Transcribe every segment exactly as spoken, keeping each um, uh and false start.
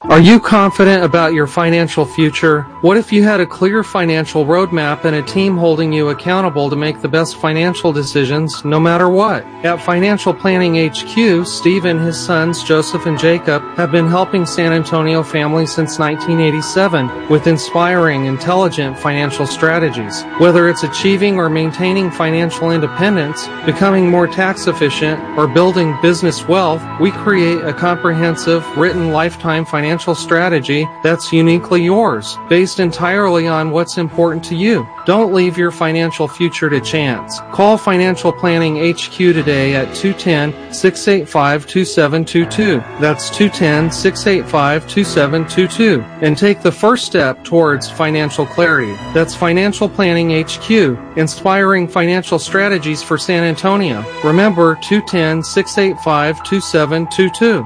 Are you confident about your financial future? What if you had a clear financial roadmap and a team holding you accountable to make the best financial decisions no matter what? At Financial Planning H Q, Steve and his sons, Joseph and Jacob, have been helping San Antonio families since nineteen eighty-seven with inspiring, intelligent financial strategies. Whether it's achieving or maintaining financial independence, becoming more tax efficient, or building business wealth, we create a comprehensive, written lifetime financial Financial strategy that's uniquely yours, based entirely on what's important to you. Don't leave your financial future to chance. Call Financial Planning H Q today at two one zero, six eight five, two seven two two. That's two one zero, six eight five, two seven two two. And take the first step towards financial clarity. That's Financial Planning H Q, inspiring financial strategies for San Antonio. Remember, two one zero, six eight five, two seven two two.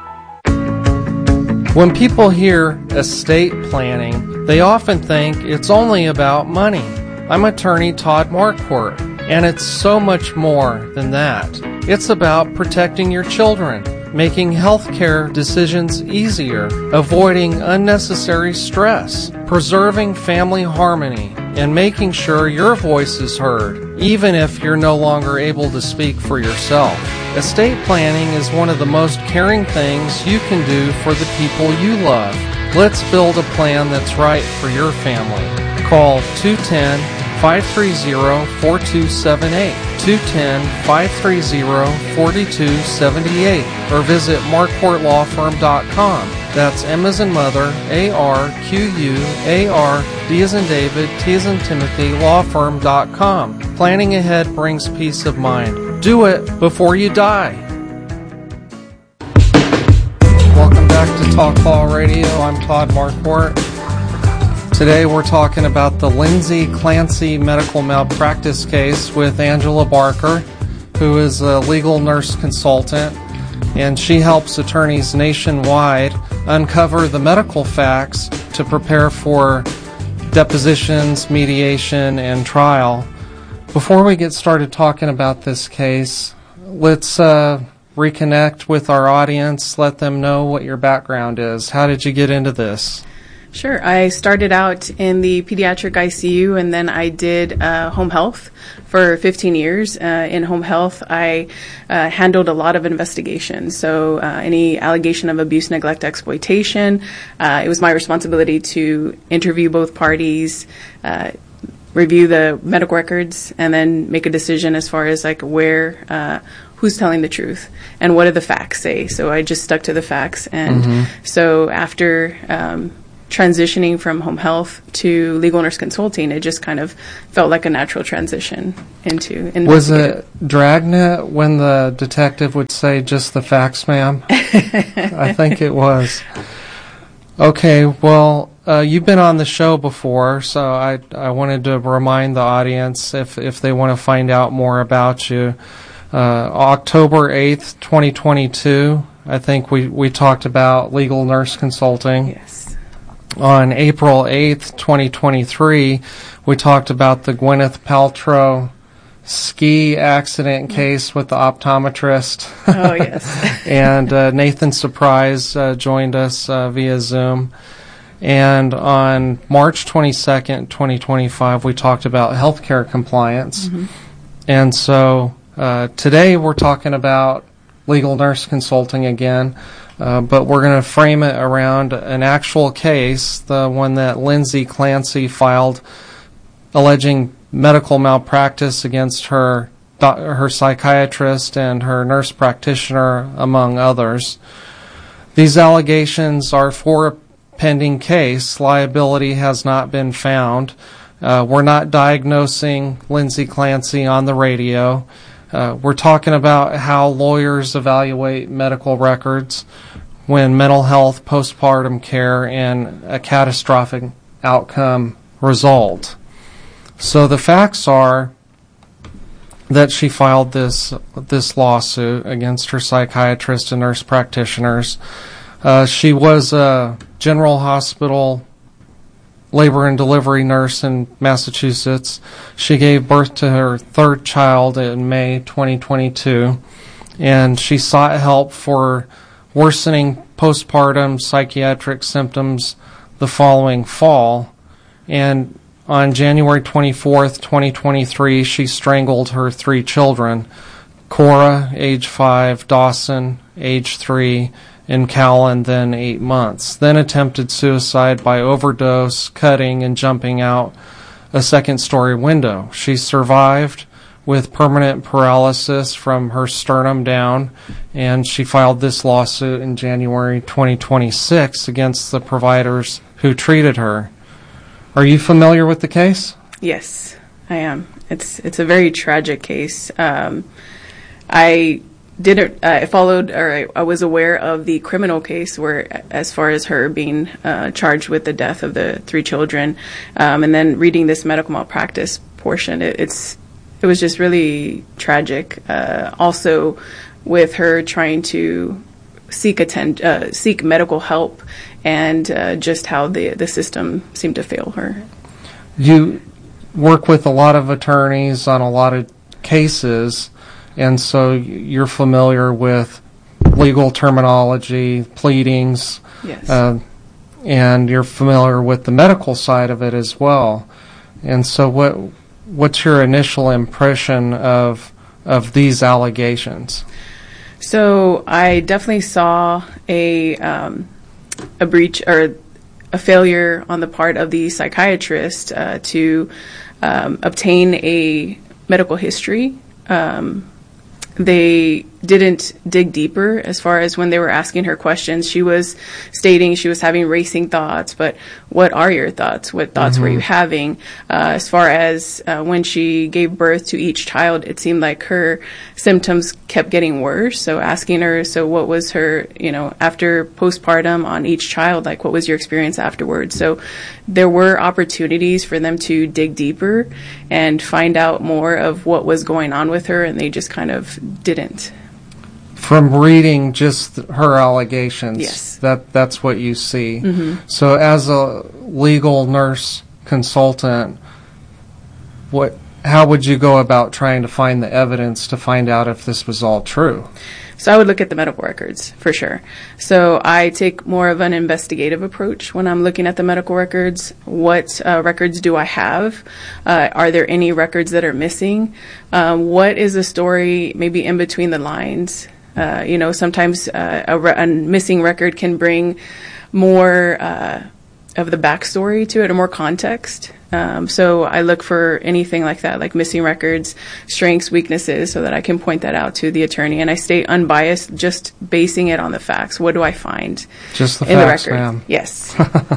When people hear estate planning, they often think it's only about money. I'm attorney Todd Marquardt, and it's so much more than that. It's about protecting your children, making healthcare decisions easier, avoiding unnecessary stress, preserving family harmony, and making sure your voice is heard, even if you're no longer able to speak for yourself. Estate planning is one of the most caring things you can do for the people you love. Let's build a plan that's right for your family. Call two one zero, five three zero, four two seven eight, two one zero, five three zero, four two seven eight, or visit marquardt law firm dot com. That's M as in mother, A R Q U A R, D as in David, T as in Timothy, law firm dot com. Planning ahead brings peace of mind. Do it before you die. Welcome back to Talk Law Radio. I'm Todd Marquardt. Today we're talking about the Lindsay Clancy medical malpractice case with Angela Barker, who is a legal nurse consultant, and she helps attorneys nationwide uncover the medical facts to prepare for depositions, mediation, and trial. Before we get started talking about this case, let's uh, reconnect with our audience, let them know what your background is. How did you get into this? Sure. I started out in the pediatric I C U, and then I did uh, home health for fifteen years. Uh, in home health, I uh, handled a lot of investigations. So uh, any allegation of abuse, neglect, exploitation, uh, it was my responsibility to interview both parties, uh, review the medical records, and then make a decision as far as like where, uh, who's telling the truth and what do the facts say. So I just stuck to the facts. And mm-hmm. so after um, transitioning from home health to legal nurse consulting, it just kind of felt like a natural transition into investigative. Was it dragnet when the detective would say, "Just the facts, ma'am"? I think it was. Okay, well, uh, you've been on the show before, so I I wanted to remind the audience, if, if they want to find out more about you, uh, October eighth, twenty twenty-two, I think we, we talked about legal nurse consulting. Yes. On April eighth, twenty twenty-three, we talked about the Gwyneth Paltrow ski accident case with the optometrist. Oh, yes. And uh, Nathan Surprise uh, joined us uh, via Zoom. And on March twenty-second, twenty twenty-five, we talked about healthcare compliance. Mm-hmm. And so uh, today we're talking about legal nurse consulting again, uh, but we're going to frame it around an actual case, the one that Lindsay Clancy filed alleging medical malpractice against her her psychiatrist and her nurse practitioner, among others. These allegations are for a pending case. Liability has not been found. Uh, we're not diagnosing Lindsay Clancy on the radio. Uh, we're talking about how lawyers evaluate medical records when mental health, postpartum care, and a catastrophic outcome result. So the facts are that she filed this this lawsuit against her psychiatrist and nurse practitioners. Uh, she was a General Hospital labor and delivery nurse in Massachusetts. She gave birth to her third child in May twenty twenty-two, and she sought help for worsening postpartum psychiatric symptoms the following fall, and on January twenty-fourth, twenty twenty-three, she strangled her three children, Cora, age five, Dawson, age three, and Callan, then eight months, then attempted suicide by overdose, cutting, and jumping out a second-story window. She survived with permanent paralysis from her sternum down, and she filed this lawsuit in January twenty twenty-six against the providers who treated her. Are you familiar with the case? Yes, I am. It's it's a very tragic case. Um, I didn't. Uh, I followed, or I, I was aware of the criminal case, where, as far as her being uh, charged with the death of the three children, um, and then reading this medical malpractice portion, it, it's it was just really tragic. Uh, also, with her trying to seek attend uh, seek medical help, and uh, just how the the system seemed to fail her. You work with a lot of attorneys on a lot of cases, and so you're familiar with legal terminology, pleadings, Yes. uh, and you're familiar with the medical side of it as well. And so, what what's your initial impression of of these allegations? So I definitely saw a um, a breach or a failure on the part of the psychiatrist uh, to um, obtain a medical history. Um, they didn't dig deeper as far as when they were asking her questions. She was stating she was having racing thoughts, but what are your thoughts? What thoughts mm-hmm. were you having? Uh, as far as uh, when she gave birth to each child, it seemed like her symptoms kept getting worse. So asking her, so what was her, you know, after postpartum on each child, like what was your experience afterwards? So there were opportunities for them to dig deeper and find out more of what was going on with her, and they just kind of didn't. From reading just her allegations, yes. that that's what you see. Mm-hmm. So as a legal nurse consultant, what how would you go about trying to find the evidence to find out if this was all true? So I would look at the medical records, for sure. So I take more of an investigative approach when I'm looking at the medical records. What uh, records do I have? Uh, are there any records that are missing? Um, what is the story maybe in between the lines? Uh, you know, sometimes uh, a, re- a missing record can bring more uh, of the backstory to it, or more context. Um, so I look for anything like that, like missing records, strengths, weaknesses, so that I can point that out to the attorney. And I stay unbiased, just basing it on the facts. What do I find just the in facts, the record? ma'am. Yes.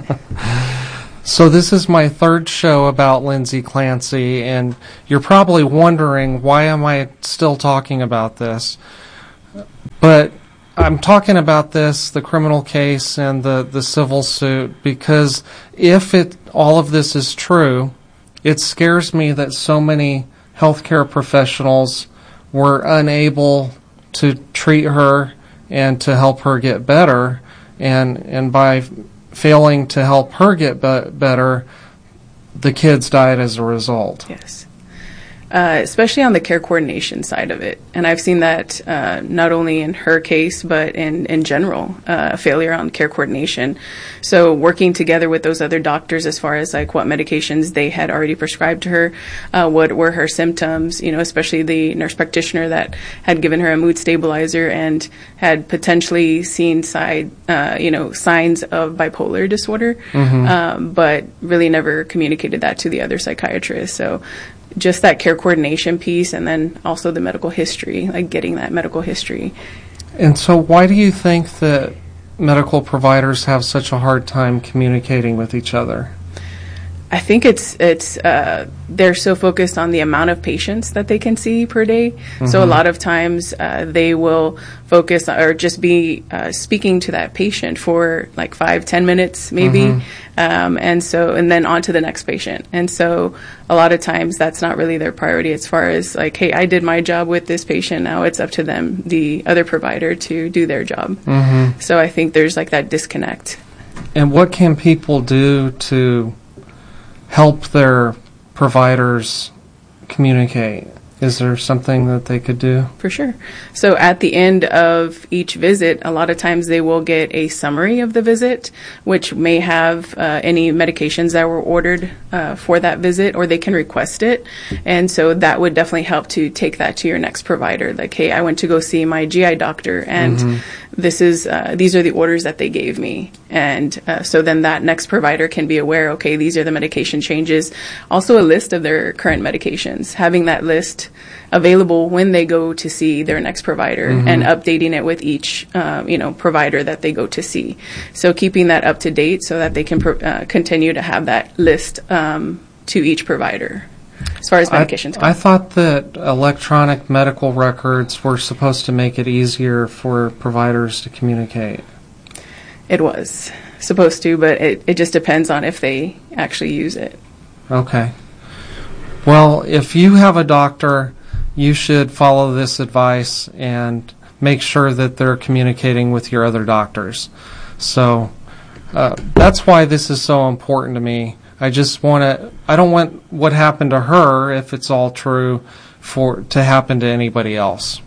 So this is my third show about Lindsay Clancy, and you're probably wondering, why am I still talking about this? But I'm talking about this, the criminal case and the, the civil suit, because if it all of this is true, it scares me that so many healthcare professionals were unable to treat her and to help her get better, and and by failing to help her get be- better, the kids died as a result. Yes. Uh, especially on the care coordination side of it. And I've seen that uh, not only in her case, but in, in general, uh, a failure on care coordination. So working together with those other doctors as far as like what medications they had already prescribed to her, uh, what were her symptoms, you know, especially the nurse practitioner that had given her a mood stabilizer and had potentially seen side, uh, you know, signs of bipolar disorder, mm-hmm. um, but really never communicated that to the other psychiatrist. So just that care coordination piece, and then also the medical history, like getting that medical history. And so why do you think that medical providers have such a hard time communicating with each other? I think it's it's uh, they're so focused on the amount of patients that they can see per day. Mm-hmm. So a lot of times uh, they will focus or just be uh, speaking to that patient for like five, ten minutes maybe, mm-hmm. um, and so and then on to the next patient. And so a lot of times that's not really their priority as far as like, hey, I did my job with this patient. Now it's up to them, the other provider, to do their job. Mm-hmm. So I think there's like that disconnect. And what can people do to help their providers communicate? Is there something that they could do? For sure. So at the end of each visit, a lot of times they will get a summary of the visit, which may have uh, any medications that were ordered uh, for that visit, or they can request it. And so that would definitely help to take that to your next provider. Like, hey, I went to go see my G I doctor, and mm-hmm. this is uh, these are the orders that they gave me. And uh, so then that next provider can be aware, okay, these are the medication changes. Also a list of their current medications. Having that list available when they go to see their next provider, mm-hmm. and updating it with each uh, you know provider that they go to see. So keeping that up to date so that they can pro- uh, continue to have that list um, to each provider as far as medications I, go. I thought that electronic medical records were supposed to make it easier for providers to communicate. It was supposed to, but it, it just depends on if they actually use it. Okay. Well, if you have a doctor, you should follow this advice and make sure that they're communicating with your other doctors. So uh, that's why this is so important to me. I just want to, I don't want what happened to her, if it's all true, for to happen to anybody else.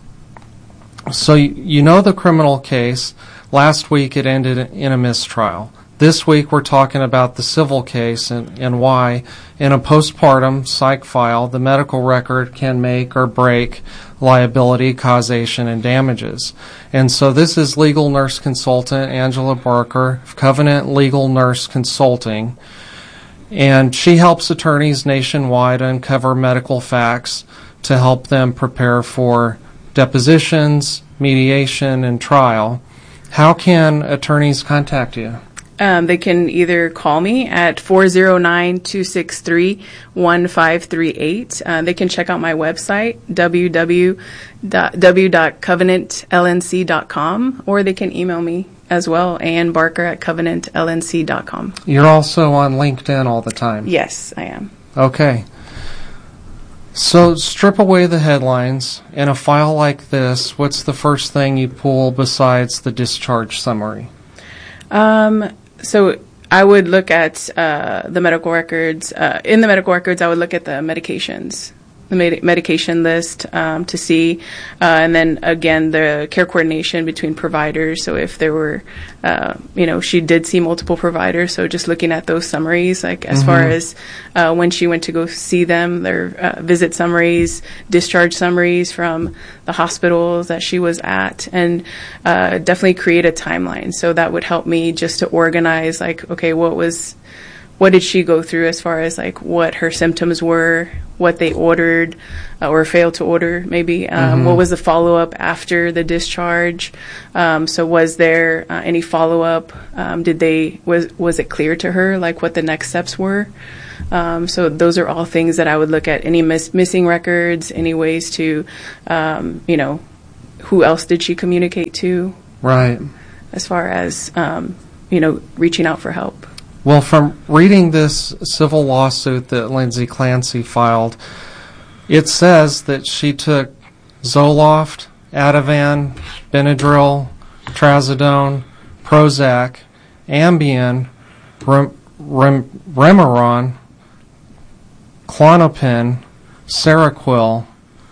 So you, you know the criminal case. Last week it ended in a mistrial. This week we're talking about the civil case and, and why, in a postpartum psych file, the medical record can make or break liability, causation, and damages. And so this is legal nurse consultant Angela Barker of Covenant Legal Nurse Consulting. And she helps attorneys nationwide uncover medical facts to help them prepare for depositions, mediation, and trial. How can attorneys contact you? Um, they can either call me at four oh nine, two six three, one five three eight. Uh, they can check out my website, w w w dot covenant l n c dot com, or they can email me as well, Ann Barker at covenant l n c dot com. You're also on LinkedIn all the time? Yes, I am. Okay. So strip away the headlines. In a file like this, what's the first thing you pull besides the discharge summary? Um, so I would look at uh, the medical records. Uh, in the medical records, I would look at the medications, the med- medication list um, to see, uh, and then again the care coordination between providers. So if there were, uh, you know, she did see multiple providers. So just looking at those summaries, like as mm-hmm. far as uh, when she went to go see them, their uh, visit summaries, discharge summaries from the hospitals that she was at, and uh, definitely create a timeline. So that would help me just to organize, like, okay, what was, what did she go through as far as like what her symptoms were, what they ordered uh, or failed to order, maybe. Um, mm-hmm. What was the follow-up after the discharge? Um, so was there uh, any follow-up? Um, did they, was was it clear to her, like, what the next steps were? Um, so those are all things that I would look at. Any miss- missing records, any ways to, um, you know, who else did she communicate to? Right. As far as, um, you know, reaching out for help. Well, from reading this civil lawsuit that Lindsay Clancy filed, it says that she took Zoloft, Ativan, Benadryl, Trazodone, Prozac, Ambien, Rem- Rem- Remeron, Klonopin, Seroquel.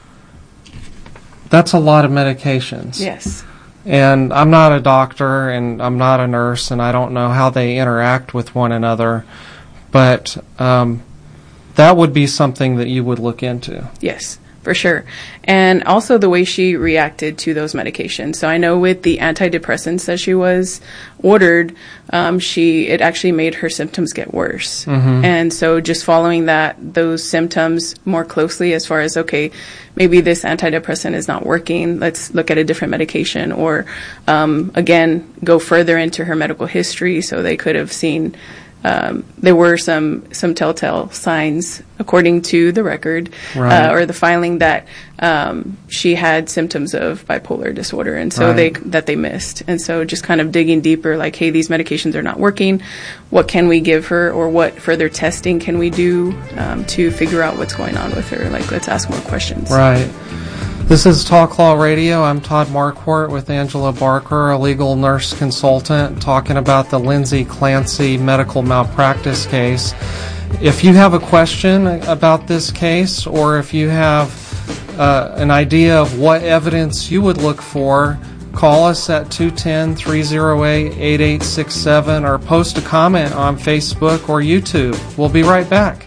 That's a lot of medications. Yes. And I'm not a doctor, and I'm not a nurse, and I don't know how they interact with one another, but um, that would be something that you would look into. Yes, for sure. And also the way she reacted to those medications. So I know with the antidepressants that she was ordered, um, she it actually made her symptoms get worse. Mm-hmm. And so just following that, those symptoms more closely as far as, okay, maybe this antidepressant is not working, let's look at a different medication. Or, um, again, go further into her medical history so they could have seen Um, there were some, some telltale signs, according to the record, right. uh, or the filing, that um, she had symptoms of bipolar disorder, and so right. they that they missed. And so just kind of digging deeper, like, hey, these medications are not working. What can we give her, or what further testing can we do um, to figure out what's going on with her? Like, let's ask more questions. Right. This is Talk Law Radio. I'm Todd Marquardt with Angela Barker, a legal nurse consultant, talking about the Lindsay Clancy medical malpractice case. If you have a question about this case, or if you have uh, an idea of what evidence you would look for, call us at two one zero, three zero eight, eight eight six seven or post a comment on Facebook or YouTube. We'll be right back.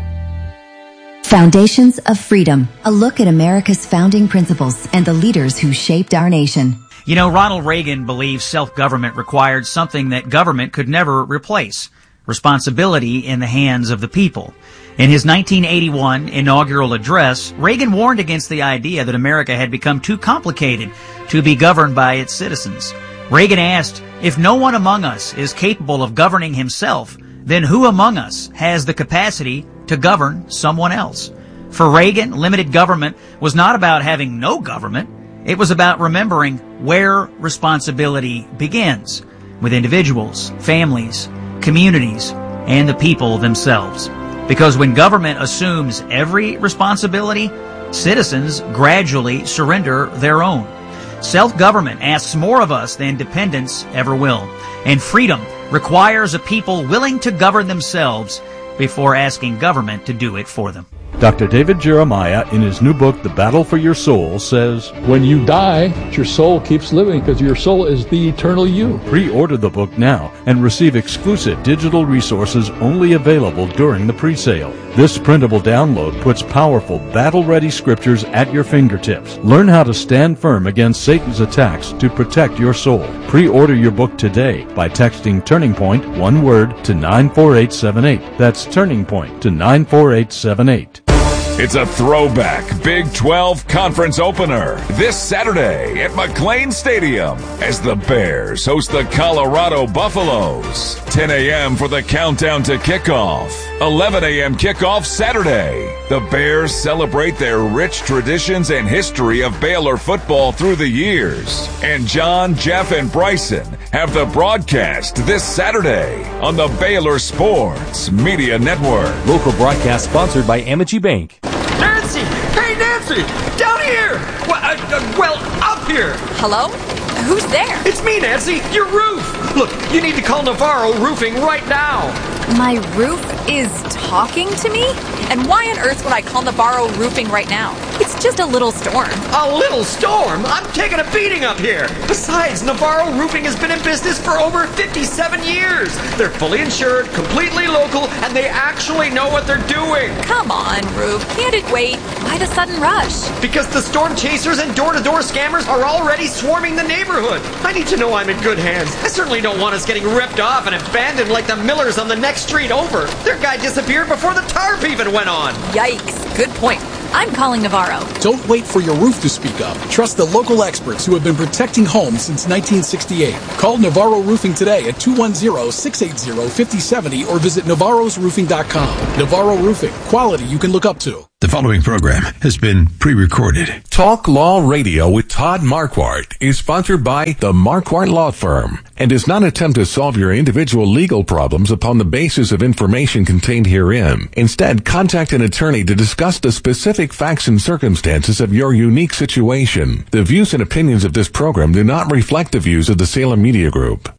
Foundations of Freedom, a look at America's founding principles and the leaders who shaped our nation. You know, Ronald Reagan believed self-government required something that government could never replace: responsibility in the hands of the people. In his nineteen eighty-one inaugural address, Reagan warned against the idea that America had become too complicated to be governed by its citizens. Reagan asked, if no one among us is capable of governing himself, then who among us has the capacity to govern someone else? For Reagan, limited government was not about having no government. It was about remembering where responsibility begins, with individuals, families, communities, and the people themselves. Because when government assumes every responsibility, citizens gradually surrender their own. Self-government asks more of us than dependence ever will. And freedom requires a people willing to govern themselves before asking government to do it for them. Doctor David Jeremiah, in his new book, The Battle for Your Soul, says, when you die, your soul keeps living because your soul is the eternal you. Pre-order the book now and receive exclusive digital resources only available during the pre-sale. This printable download puts powerful, battle-ready scriptures at your fingertips. Learn how to stand firm against Satan's attacks to protect your soul. Pre-order your book today by texting Turning Point, one word, to nine four eight seven eight. That's Turning Point to nine four eight seven eight. It's a throwback Big twelve conference opener this Saturday at McLean Stadium as the Bears host the Colorado Buffaloes. ten a.m. for the countdown to kickoff. eleven a.m. kickoff Saturday. The Bears celebrate their rich traditions and history of Baylor football through the years. And John, Jeff, and Bryson have the broadcast this Saturday on the Baylor Sports Media Network. Local broadcast sponsored by Amity Bank. Nancy! Hey, Nancy! Down here! Well, uh, uh, well, up here! Hello? Who's there? It's me, Nancy! Your roof! Look, you need to call Navarro Roofing right now! My roof is talking to me? And why on earth would I call Navarro Roofing right now? It's just a little storm. A little storm? I'm taking a beating up here! Besides, Navarro Roofing has been in business for over fifty-seven years! They're fully insured, completely local, and they actually know what they're doing! Come on, Roof. Can't it wait? Why the sudden rush? Because the storm chasers and door-to-door scammers are already swarming the neighborhood! I need to know I'm in good hands. I certainly don't want us getting ripped off and abandoned like the Millers on the next street over. Their guy disappeared before the tarp even went on. Yikes. Good point. I'm calling Navarro. Don't wait for your roof to speak up. Trust the local experts who have been protecting homes since nineteen sixty-eight. Call Navarro Roofing today at two one zero, six eight zero, five zero seven zero or visit navarros roofing dot com. Navarro Roofing. Quality you can look up to. The following program has been pre-recorded. Talk Law Radio with Todd Marquardt is sponsored by the Marquardt Law Firm and does not attempt to solve your individual legal problems upon the basis of information contained herein. Instead, contact an attorney to discuss the specific facts and circumstances of your unique situation. The views and opinions of this program do not reflect the views of the Salem Media Group.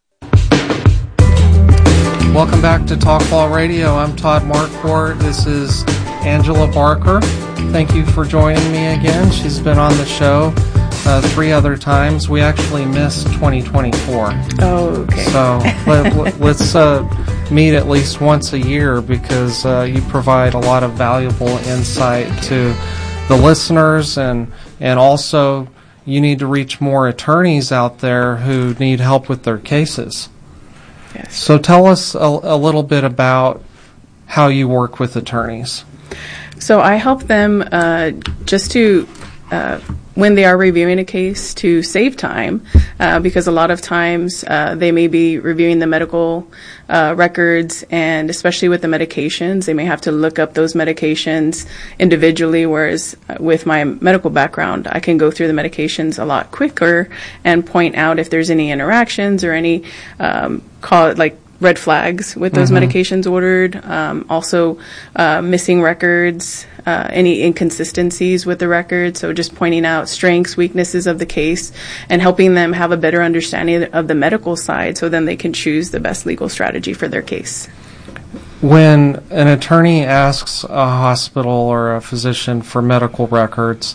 Welcome back to Talk Law Radio. I'm Todd Marquardt. This is Angela Barker. Thank you for joining me again. She's been on the show uh, three other times. We actually missed twenty twenty-four. Oh, okay. So let, let's uh, meet at least once a year because uh, you provide a lot of valuable insight to the listeners, and and also you need to reach more attorneys out there who need help with their cases. Yes. So tell us a, a little bit about how you work with attorneys. So I help them uh, just to, uh, when they are reviewing a case, to save time, uh, because a lot of times uh, they may be reviewing the medical uh, records, and especially with the medications, they may have to look up those medications individually, whereas with my medical background, I can go through the medications a lot quicker and point out if there's any interactions or any, um, call it like, red flags with those mm-hmm. medications ordered, um, also uh, missing records, uh, any inconsistencies with the record, so just pointing out strengths, weaknesses of the case, and helping them have a better understanding of the medical side so then they can choose the best legal strategy for their case. when an attorney asks a hospital or a physician for medical records,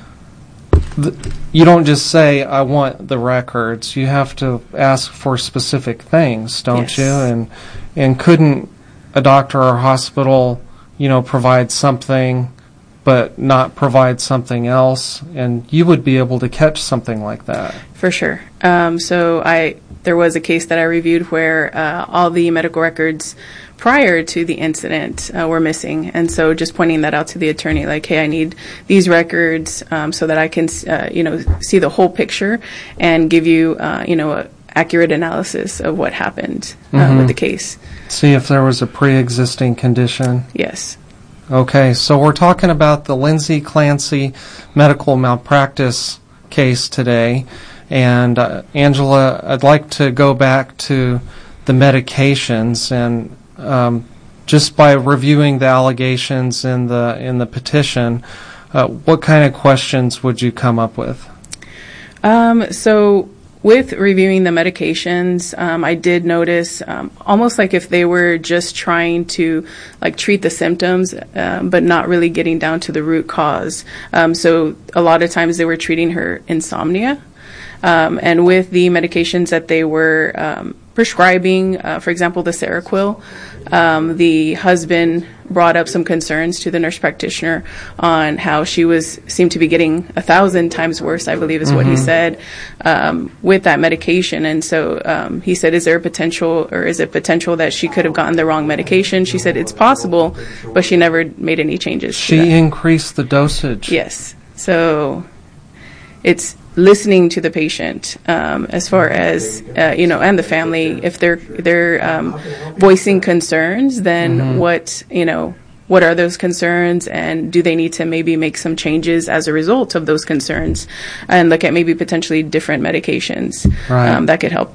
th- you don't just say, I want the records. You have to ask for specific things, don't Yes. you? And and couldn't a doctor or hospital, you know, provide something but not provide something else? And you would be able to catch something like that. For sure. Um, so I there was a case that I reviewed where uh, all the medical records prior to the incident uh, were missing, and so just pointing that out to the attorney, like, hey, I need these records um, so that I can, uh, you know, see the whole picture and give you, uh, you know, a accurate analysis of what happened uh, Mhm. with the case. See if there was a pre-existing condition. Yes. Okay, so we're talking about the Lindsay Clancy medical malpractice case today. And uh, Angela, I'd like to go back to the medications, and um, just by reviewing the allegations in the in the petition, uh, what kind of questions would you come up with? Um, so with reviewing the medications, um, I did notice um, almost like if they were just trying to like treat the symptoms, um, but not really getting down to the root cause. Um, so a lot of times they were treating her insomnia. Um, and with the medications that they were um, prescribing, uh, for example, the Seroquel, um, the husband brought up some concerns to the nurse practitioner on how she was seemed to be getting a thousand times worse, I believe is what he Mhm. said, um, with that medication. And so um, he said, is there a potential, or is it potential that she could have gotten the wrong medication? She said it's possible, but she never made any changes to She that. increased the dosage. Yes. So it's listening to the patient um, as far as, uh, you know, and the family. If they're they're um, voicing concerns, then Mhm. what, you know, what are those concerns, and do they need to maybe make some changes as a result of those concerns, and look at maybe potentially different medications Right. um, that could help.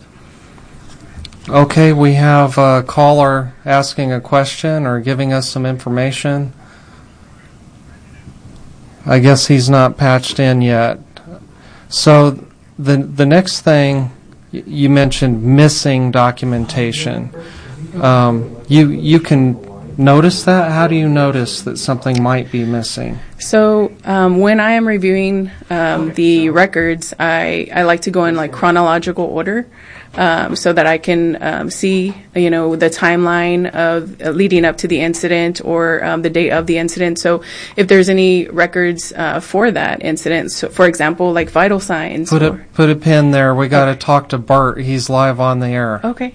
Okay, we have a caller asking a question or giving us some information. I guess he's not patched in yet. So the the next thing y- you mentioned, missing documentation. Um, you you can notice that? How do you notice that something might be missing? So um, when I am reviewing um, the records, I, I like to go in like chronological order, um, so that I can um, see, you know, the timeline of uh, leading up to the incident, or um, the date of the incident. So if there's any records uh, for that incident, so for example, like vital signs. Put a or- put a pin there. We got to talk to Bert. He's live on the air. Okay.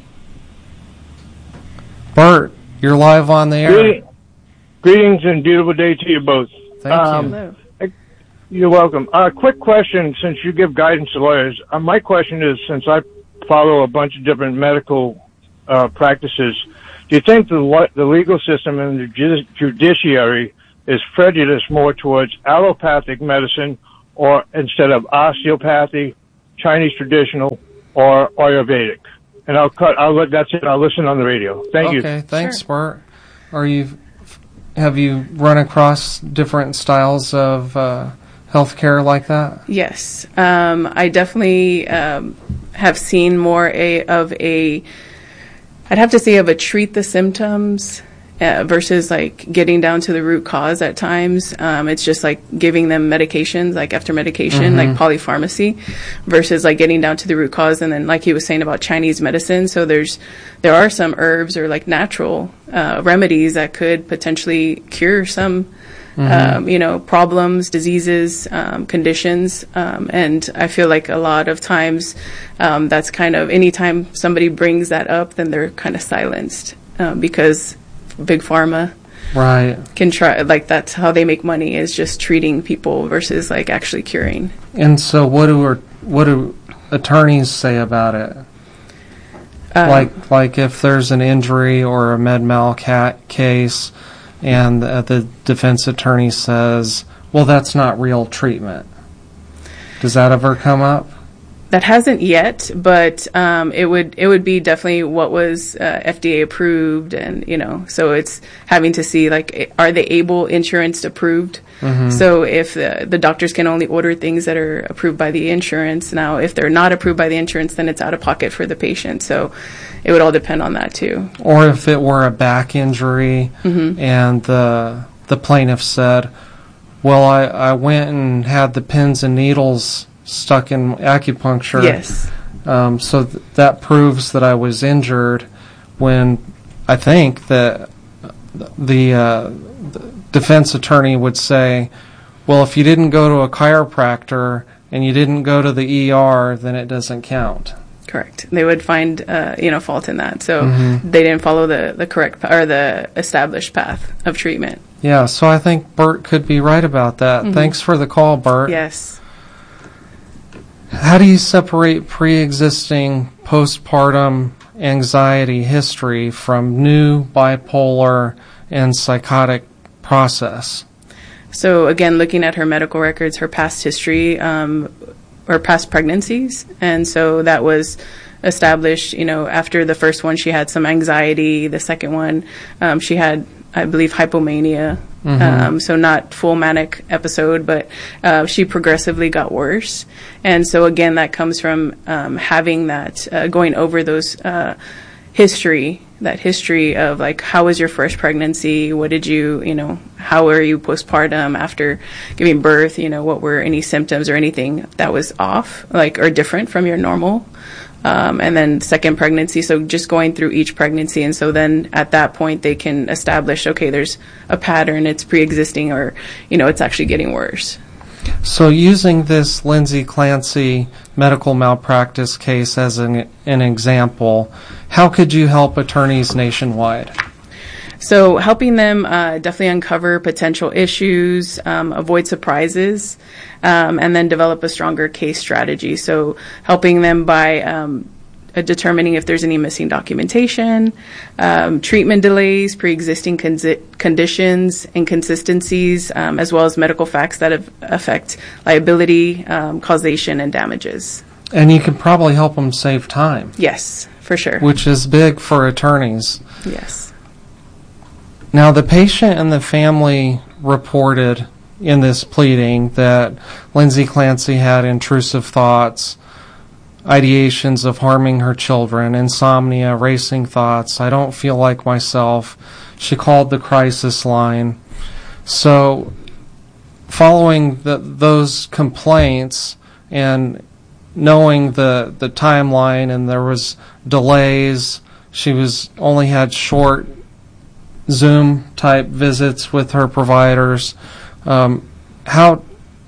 Bert, you're live on the air. Greeting- Greetings and beautiful day to you both. Thank Um, Hello. You're welcome. Uh, quick question, since you give guidance to lawyers. Uh, my question is, since I follow a bunch of different medical uh, practices, do you think the lo- the legal system and the ju- judiciary is prejudiced more towards allopathic medicine, or instead of osteopathy, Chinese traditional, or Ayurvedic? And I'll cut. I'll let. That's it. I'll listen on the radio. Thank you. Okay, thanks, Bert. Are you have you run across different styles of uh, healthcare like that? Yes, um, I definitely um, have seen more a, of a, I'd have to say of a treat the symptoms uh, versus like getting down to the root cause at times. Um, it's just like giving them medications, like after medication, Mhm. like polypharmacy, versus like getting down to the root cause. And then like he was saying about Chinese medicine, so there's, there are some herbs or like natural uh, remedies that could potentially cure some Mhm. um, you know, problems, diseases, um, conditions. Um, and I feel like a lot of times um, that's kind of, anytime somebody brings that up, then they're kind of silenced um, because Big Pharma Right. can try, like that's how they make money, is just treating people versus like actually curing. And so, what do our, what do attorneys say about it? Um, like like if there's an injury or a med mal ca- case, and uh, the defense attorney says, "Well, that's not real treatment." Does that ever come up? that hasn't yet, but um, it would it would be definitely what was uh, F D A approved, and you know, so it's having to see like, are they able insurance approved? Mm-hmm. So if the, the doctors can only order things that are approved by the insurance, now if they're not approved by the insurance, then it's out of pocket for the patient. So it would all depend on that too. Or if it were a back injury, mm-hmm. and the the plaintiff said, well, I, I went and had the pins and needles stuck in acupuncture. Yes. Um, so th- that proves that I was injured, when I think that the, uh, the defense attorney would say, well, if you didn't go to a chiropractor and you didn't go to the E R, then it doesn't count. Correct. They would find, uh, you know, fault in that. So mm-hmm. they didn't follow the, the correct or the established path of treatment. Yeah, so I think Bert could be right about that. Mm-hmm. Thanks for the call, Bert. Yes. How do you separate pre-existing postpartum anxiety history from new bipolar and psychotic process? So again, looking at her medical records, her past history, um, or past pregnancies, and so that was established, you know, after the first one she had some anxiety, the second one um, she had, I believe, hypomania. Mm-hmm. Um, so not full manic episode, but uh, she progressively got worse. And so again, that comes from um, having that, uh, going over those uh, history, that history of like, how was your first pregnancy? What did you, you know, how were you postpartum after giving birth? You know, what were any symptoms or anything that was off, like, or different from your normal? Um, and then second pregnancy, so just going through each pregnancy. And so then at that point, they can establish, okay, there's a pattern, it's pre-existing, or, you know, it's actually getting worse. So using this Lindsay Clancy medical malpractice case as an, an example, how could you help attorneys nationwide? So helping them uh, definitely uncover potential issues, um, avoid surprises, um, and then develop a stronger case strategy. So helping them by um, uh, determining if there's any missing documentation, um, treatment delays, pre-existing con- conditions, inconsistencies, um, as well as medical facts that have, affect liability, um, causation, and damages. And you can probably help them save time. Yes, for sure. Which is big for attorneys. Yes. Now, the patient and the family reported in this pleading that Lindsay Clancy had intrusive thoughts, ideations of harming her children, insomnia, racing thoughts, I don't feel like myself. She called the crisis line. So, following the, those complaints and knowing the, the timeline, and there was delays, she was only had short Zoom type visits with her providers. Um, how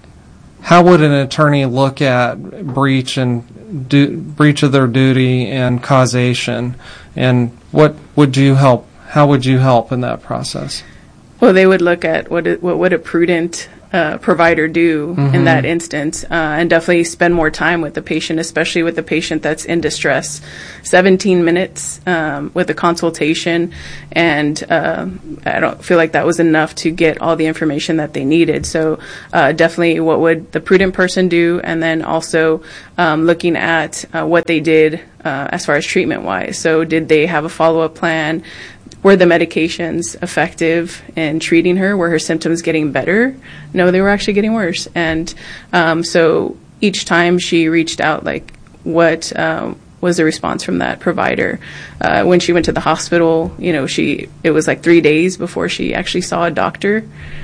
how would an attorney look at breach and do, breach of their duty and causation, and what would you help? How would you help in that process? Well, they would look at what it, what would a prudent uh, provider do mm-hmm. in that instance, uh, and definitely spend more time with the patient, especially with the patient that's in distress. seventeen minutes um, with a consultation, and uh, I don't feel like that was enough to get all the information that they needed. So uh, definitely what would the prudent person do, and then also um, looking at uh, what they did uh, as far as treatment-wise. So did they have a follow-up plan? Were the medications effective in treating her? Were her symptoms getting better? No, they were actually getting worse. And um, so each time she reached out, like, what uh, was the response from that provider? Uh, when she went to the hospital, you know, she it was like three days before she actually saw a doctor.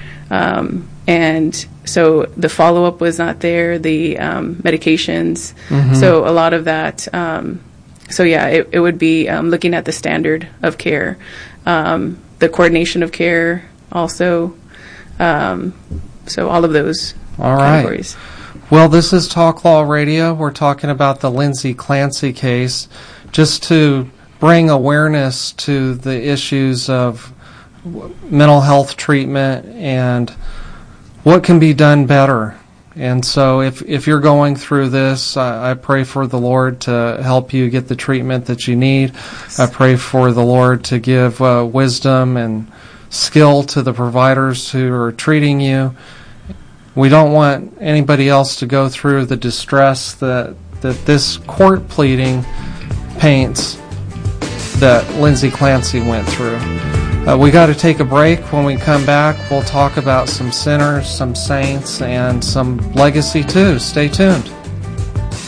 Um, and so the follow-up was not there, the um, medications. Mm-hmm. So a lot of that... Um, So yeah, it, it would be um, looking at the standard of care, um, the coordination of care also, um, so all of those all categories. Right. Well, this is Talk Law Radio. We're talking about the Lindsay Clancy case, just to bring awareness to the issues of mental health treatment and what can be done better. And so if if you're going through this, I, I pray for the Lord to help you get the treatment that you need. I pray for the Lord to give uh, wisdom and skill to the providers who are treating you. We don't want anybody else to go through the distress that that this court pleading paints that Lindsay Clancy went through. Uh, we got to take a break. When we come back, we'll talk about some sinners, some saints, and some legacy too. Stay tuned.